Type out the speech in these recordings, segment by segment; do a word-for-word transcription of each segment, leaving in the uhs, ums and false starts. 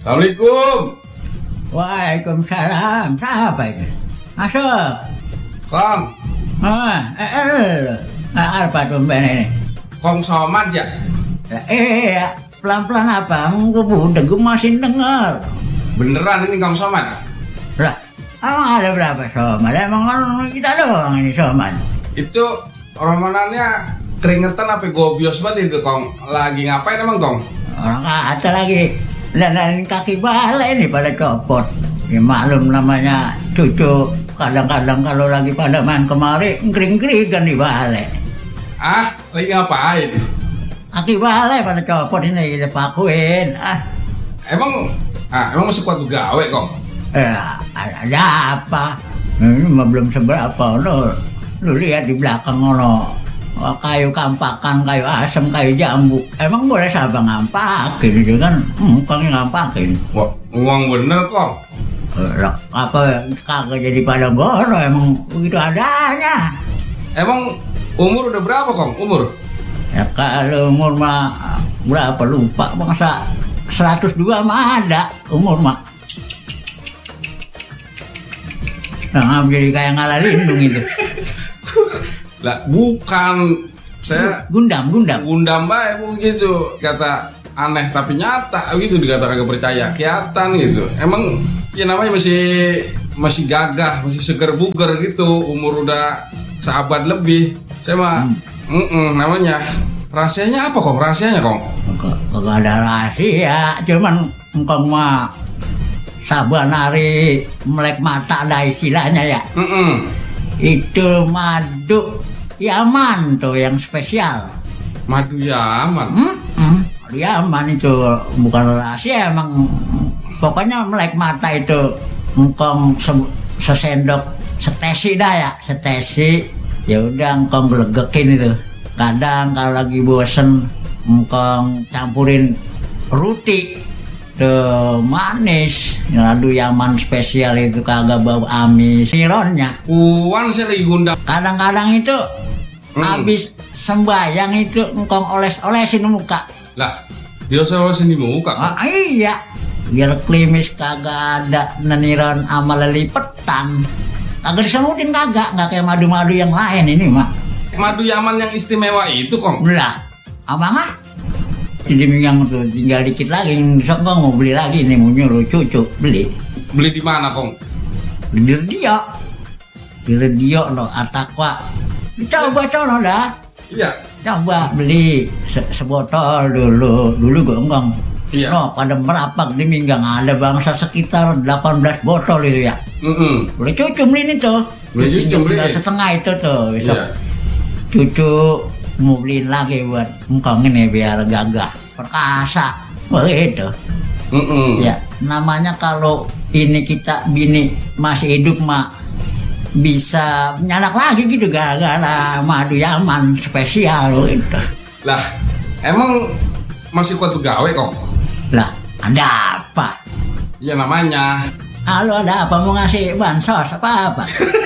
Assalamualaikum. Waalaikumsalam. Siapa itu? Masuk. Kong. Ah, eh, eh, apa tuh ini? Kong Somad ya? Eh, pelan-pelan apa? Gue udah gue masih dengar. Beneran ini Kong Somad? Lah, emang ada berapa Somad? Emang kan kita doang ini Somad. Itu romanannya keringetan apa gobios banget itu Kong. Lagi ngapain emang Kong? Orang kata lagi dandanin kaki balai ini pada copot. Ya maklum namanya cucu. Kadang-kadang kalau lagi pada main kemari ngering-ngeringan di balai. Ah, lagi ngapain? Kaki balai pada copot ini kita pakuin. Ah, Emang ah emang masih kuat gawe Kong? eh, ada apa? Ini mah belum seberapa lo. Lu lihat di belakang ono kayu kampakan, kayu asam, kayu jambu. Emang boleh siapa ngampakin itu kan? Hmm, kongnya ngampakin. Wah, uang bener Kong. Lah, apa kagak jadi pada goro emang begitu adanya. Emang umur udah berapa Kong? Umur? Ya kalau umur mah berapa lupa bangsa seratus dua mah ada umur mah. Nah, jadi kayak ngalah lindung itu. Lah, bukan. Saya Gundam, gundam. undang bae begitu kata aneh tapi nyata gitu dikatakan gak percaya kelihatan gitu. Emang ya namanya masih masih gagah, masih seger buger gitu, umur udah seabad lebih. Saya mah Hmm. mm-mm, namanya rahasianya apa Kong? Rahasianya Kong? Kagak ada rahasia, cuman engkau mah saban hari melek mata ada istilahnya ya. Mm-mm. Itu madu Yaman tuh yang spesial. Madu Yaman. Hmm? Hmm. Yaman itu bukan rahasia emang. Pokoknya melek mata itu engkong se- sesendok setesi dah ya, setesi. Ya udah engkong gelegekin itu. Kadang kalau lagi bosen engkong campurin roti tuh manis. Madu Yaman spesial itu kagak bau amis. Sironnya. Puan saya lagi gundam. Kadang-kadang itu Hmm. habis sembayang itu engkong oles-olesin muka. Lah, dia selalu di muka. Ah, iya, biar klimis kagak ada neniran sama lelipetan. Kagak disemutin kagak, nggak kayak madu-madu yang lain ini mah. Madu Yaman yang istimewa itu Kong. Belah, abang ah? Jadi yang tuh tinggal dikit lagi, besok gua mau beli lagi nih, mau nyuruh cucu beli. Beli di mana Kong? Beli di radio, di radio loh, Atakwa. Coba coba dah. Iya. Coba beli se- sebotol dulu, dulu gue enggak. Iya. No, pada merapak di minggang ada bangsa sekitar delapan belas botol itu ya. Mm-mm. Boleh cucu beli itu. Boleh cucu beli. Setengah itu tuh. Besok Iya. cucu mau beliin lagi buat engkong ini biar gagah, perkasa. Begitu. Mm-mm. Ya, namanya kalau ini kita bini masih hidup mah bisa nyanak lagi gitu gara-gara madu Yaman spesial gitu. Lah, emang masih kuat begawe Kong? Lah, ada apa? Ya namanya. Halo, ada apa mau ngasih bansos apa-apa?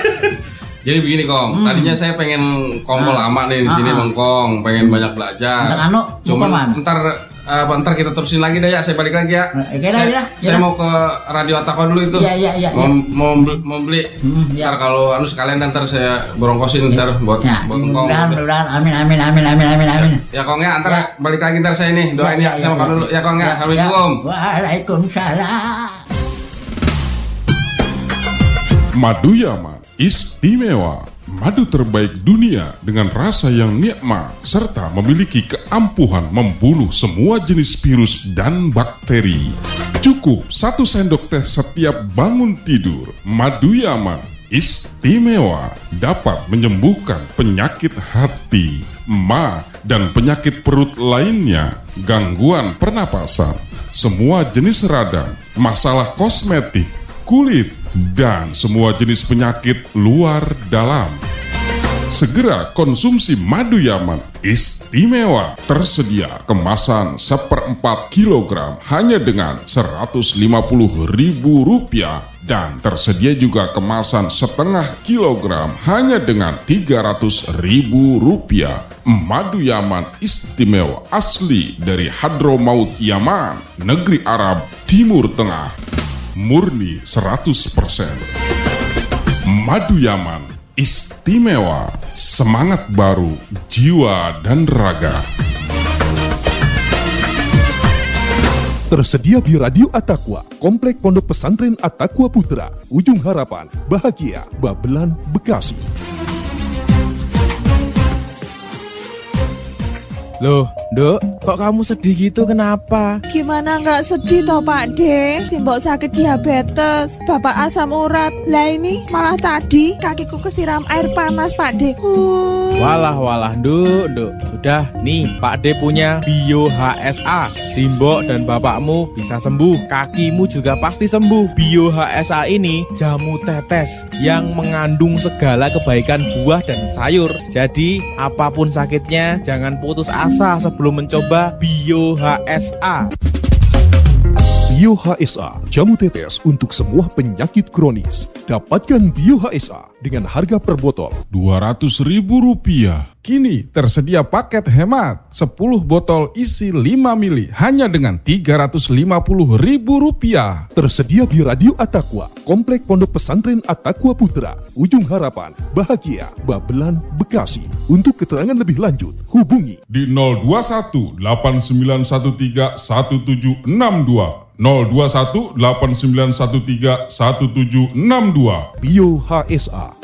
Jadi begini Kong, Hmm. tadinya saya pengen kongko Ah. lama nih di sini Ah. Bang Kong, pengen banyak belajar. Dengan anu, Cuman mau kemana? ntar uh, ntar kita terusin lagi dah ya, saya balik lagi ya. Eh, kira, saya, kira, saya kira. mau ke Radio Atakwa dulu itu. Iya, iya, iya, Mau, iya. mau, beli- mau beli. Hmm, iya. Ntar kalau anu sekalian ntar saya borongkosin ntar buat Ya, buat Kong. mudah-mudahan, mudah-mudahan, amin, amin, amin, amin, amin, amin. Ya Kong ya, ntar Ya. balik lagi ntar saya nih doain ya, saya makan dulu ya Kong ya. Assalamualaikum. Waalaikumsalam. Madu Yaman istimewa, madu terbaik dunia dengan rasa yang nikmat serta memiliki keampuhan membunuh semua jenis virus dan bakteri. Cukup satu sendok teh setiap bangun tidur. Madu Yaman istimewa, dapat menyembuhkan penyakit hati, ma, dan penyakit perut lainnya, gangguan pernapasan, semua jenis radang, masalah kosmetik, kulit, dan semua jenis penyakit luar dalam. Segera konsumsi madu Yaman istimewa. Tersedia kemasan seperempat kilogram hanya dengan seratus lima puluh ribu rupiah. Dan tersedia juga kemasan setengah kilogram hanya dengan tiga ratus ribu rupiah. Madu Yaman istimewa asli dari Hadramaut Yaman, negeri Arab Timur Tengah. Murni seratus persen. Madu Yaman istimewa, semangat baru, jiwa dan raga. Tersedia di Radio At-Taqwa, Komplek Pondok Pesantren At-Taqwa Putra, Ujung Harapan, Bahagia, Babelan, Bekasi. Loh, Dok, kok kamu sedih gitu, kenapa? Gimana nggak sedih toh Pak De? Simbok sakit diabetes, bapak asam urat. Lah ini malah tadi kakiku kesiram air panas Pak De. Uh. Walah, walah, Duk, Duk. Sudah, nih Pak De punya Bio H S A. Simbok dan bapakmu bisa sembuh, kakimu juga pasti sembuh. Bio H S A ini jamu tetes yang mengandung segala kebaikan buah dan sayur. Jadi, apapun sakitnya, jangan putus asa sebelum mencoba Bio H S A. Bio H S A, jamu tetes untuk semua penyakit kronis. Dapatkan Bio H S A dengan harga per botol dua ratus ribu rupiah. Kini tersedia paket hemat sepuluh botol isi lima mili hanya dengan tiga ratus lima puluh ribu rupiah. Tersedia di Radio At-Taqwa, Komplek Pondok Pesantren At-Taqwa Putra, Ujung Harapan, Bahagia, Babelan, Bekasi. Untuk keterangan lebih lanjut, hubungi di nol dua satu delapan sembilan satu tiga satu tujuh enam dua. nol dua satu delapan sembilan satu tiga satu tujuh enam dua. Bio H S A,